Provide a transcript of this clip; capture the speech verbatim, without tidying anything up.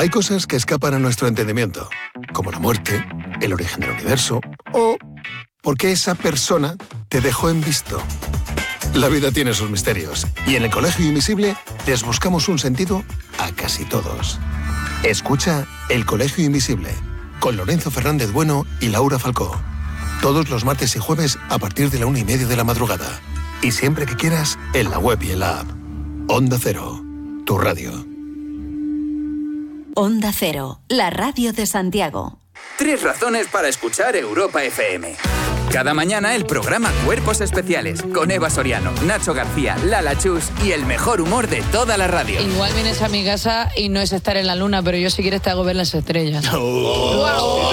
Hay cosas que escapan a nuestro entendimiento, como la muerte, el origen del universo o por qué esa persona te dejó en visto. La vida tiene sus misterios y en el Colegio Invisible les buscamos un sentido a casi todos. Escucha El Colegio Invisible con Lorenzo Fernández Bueno y Laura Falcó. Todos los martes y jueves a partir de la una y media de la madrugada. Y siempre que quieras, en la web y en la app. Onda Cero, tu radio. Onda Cero, la radio de Santiago. Tres razones para escuchar Europa F M. Cada mañana el programa Cuerpos Especiales con Eva Soriano, Nacho García, Lala Chus y el mejor humor de toda la radio. Igual vienes a mi casa y no es estar en la luna, pero yo si quieres te hago ver las estrellas. Oh. Wow.